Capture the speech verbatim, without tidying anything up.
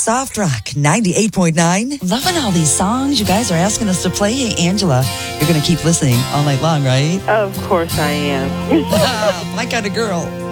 Soft Rock ninety-eight point nine. Loving all these songs you guys are asking us to play. Hey, Angela, you're going to keep listening all night long, right? Of course I am. My kind of girl.